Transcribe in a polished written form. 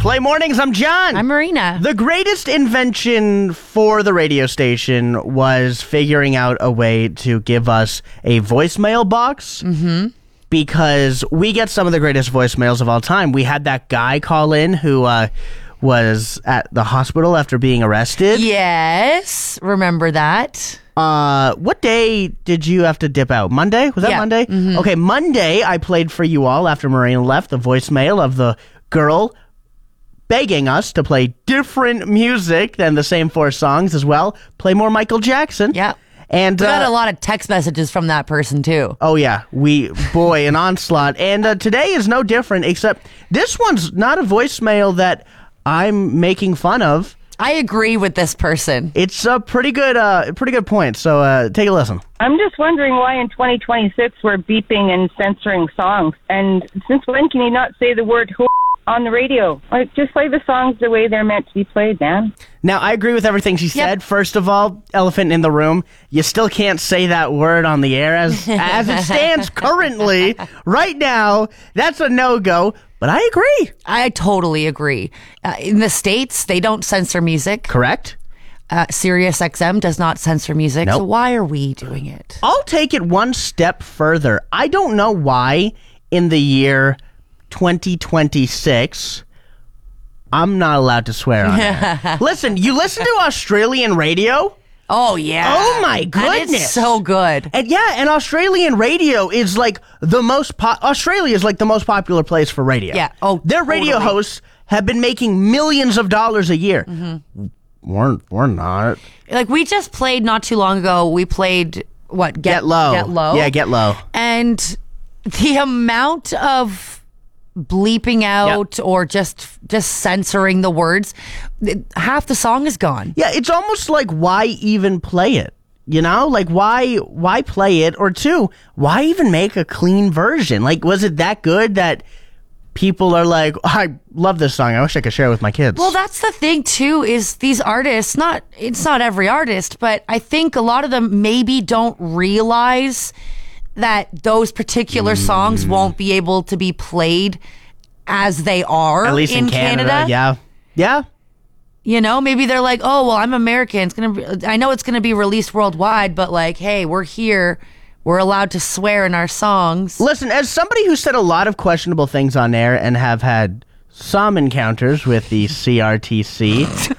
Play Mornings, I'm John. I'm Marina. The greatest invention for the radio station was figuring out a way to give us a voicemail box. Mm-hmm. Because we get some of the greatest voicemails of all time. We had that guy call in who was at the hospital after being arrested. Yes, remember that. What day did you have to dip out? Monday? Was that Monday? Mm-hmm. Okay, Monday I played for you all after Marina left the voicemail of the girl begging us to play different music than the same 4 songs as well. Play more Michael Jackson. Yeah. And We got a lot of text messages from that person, too. oh yeah, an onslaught. And today is no different, except this one's not a voicemail that I'm making fun of. I agree with this person. It's a pretty good point. So take a listen. I'm just wondering why in 2026 we're beeping and censoring songs. And since when can you not say the word whore on the radio? Like, just play the songs the way they're meant to be played, man. Now, I agree with everything she said. First of all, elephant in the room, you still can't say that word on the air as it stands currently, right now. That's a no-go, but I agree. I totally agree. In the States, they don't censor music. Correct? Sirius XM does not censor music. Nope. So why are we doing it? I'll take it one step further. I don't know why in the year 2026... I'm not allowed to swear on it. Listen, you listen to Australian radio? Oh, yeah. Oh, my And goodness. it's so good. And and Australian radio is like the most Australia is like the most popular place for radio. Yeah. Oh, their radio totally. hosts have been making millions of dollars a year. Mm-hmm. We're not. Like, we just played not too long ago, we played, what? Get Low. Get Low. Yeah, Get Low. And the amount of bleeping out or just censoring the words, half the song is gone. Yeah, it's almost like why even play it? You know, like why play it? Or two, why even make a clean version? Like, was it that good that people are like, oh, I love this song, I wish I could share it with my kids? Well, that's the thing too, is these artists, it's not every artist, but I think a lot of them maybe don't realize that those particular songs won't be able to be played as they are, at least in Canada. Yeah. You know, maybe they're like, oh, well, I'm American. I know it's gonna be released worldwide, but like, hey, we're here. We're allowed to swear in our songs. Listen, as somebody who said a lot of questionable things on air and have had some encounters with the CRTC,